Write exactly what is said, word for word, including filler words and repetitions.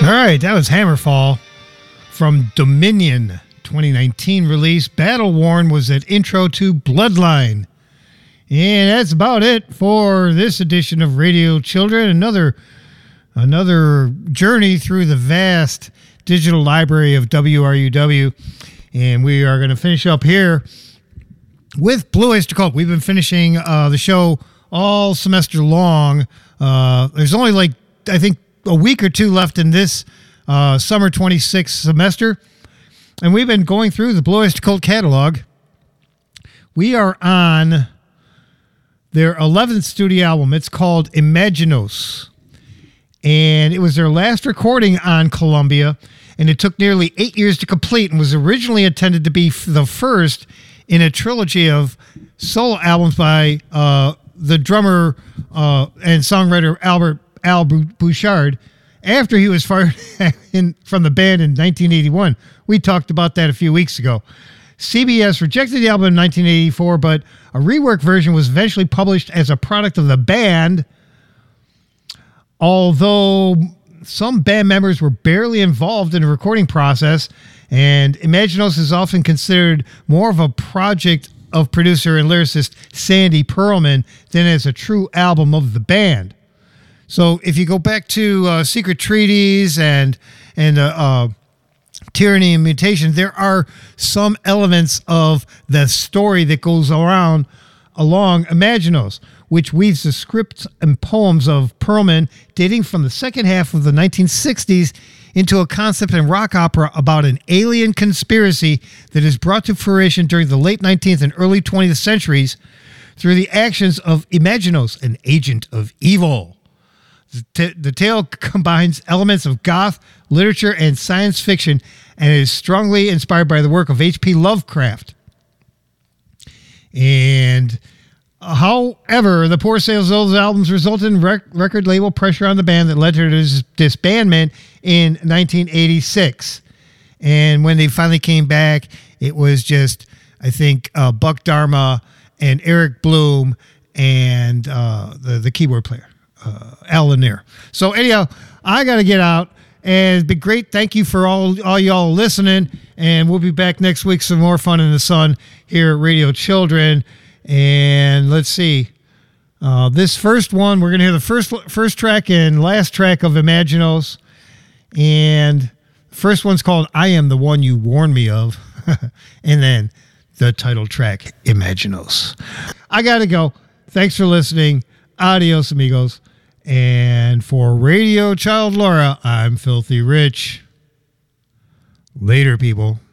right, that was Hammerfall from Dominion twenty nineteen release. Battle Worn was that intro to Bloodline. And that's about it for this edition of Radio Children. Another another journey through the vast digital library of W R U W. And we are going to finish up here with Blue Oyster Cult. We've been finishing uh, the show all semester long. Uh, there's only like, I think, a week or two left in this uh, summer twenty-six semester. And we've been going through the Blue Oyster Cult catalog. We are on their eleventh studio album. It's called Imaginos. And it was their last recording on Columbia. And it took nearly eight years to complete and was originally intended to be the first in a trilogy of solo albums by uh, the drummer uh, and songwriter Albert Al Bouchard after he was fired in, from the band in nineteen eighty-one. We talked about that a few weeks ago. C B S rejected the album in nineteen eighty-four, but a rework version was eventually published as a product of the band, although some band members were barely involved in the recording process, and Imaginos is often considered more of a project of producer and lyricist Sandy Pearlman than as a true album of the band. So if you go back to uh, Secret Treaties and and uh, uh, Tyranny and Mutation, there are some elements of the story that goes around along Imaginos, which weaves the scripts and poems of Pearlman dating from the second half of the nineteen sixties into a concept and rock opera about an alien conspiracy that is brought to fruition during the late nineteenth and early twentieth centuries through the actions of Imaginos, an agent of evil. The, t- the tale combines elements of goth, literature, and science fiction, and is strongly inspired by the work of H P Lovecraft. And however, the poor sales of those albums resulted in rec- record label pressure on the band that led to this disbandment in nineteen eighty-six. And when they finally came back, it was just, I think, uh, Buck Dharma and Eric Bloom and uh, the, the keyboard player, uh, Al Lanier. So anyhow, I got to get out. And it's been great. Thank you for all, all y'all listening. And we'll be back next week. Some more fun in the sun here at Radio Children. And let's see. Uh, this first one, we're going to hear the first first track and last track of Imaginos. And the first one's called I Am the One You Warned Me Of. And then the title track, Imaginos. I got to go. Thanks for listening. Adios, amigos. And for Radio Child Laura, I'm Filthy Rich. Later, people.